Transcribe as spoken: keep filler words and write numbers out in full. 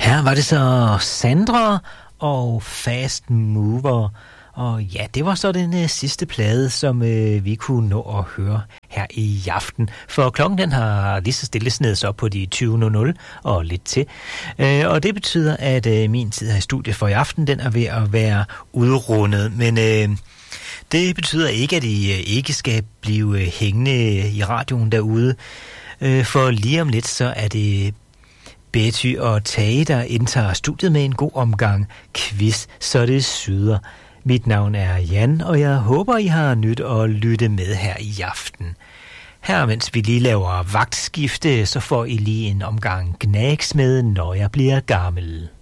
Her var det så Sandra og Fast Mover. Og ja, det var så den øh, sidste plade, som øh, vi kunne nå at høre her i aften. For klokken den har lige så stille snedet sig op på de tyve nul nul og lidt til. Øh, og det betyder, at øh, min tid her i studiet for i aften, den er ved at være udrundet. Men øh, det betyder ikke, at I øh, ikke skal blive øh, hængende i radioen derude. Øh, for lige om lidt, så er det Betty og Tage, der indtager studiet med en god omgang quiz, så det syder. Mit navn er Jan, og jeg håber, I har nyt at lytte med her i aften. Her, mens vi lige laver vagtskifte, så får I lige en omgang Gnags med Når jeg bliver gammel.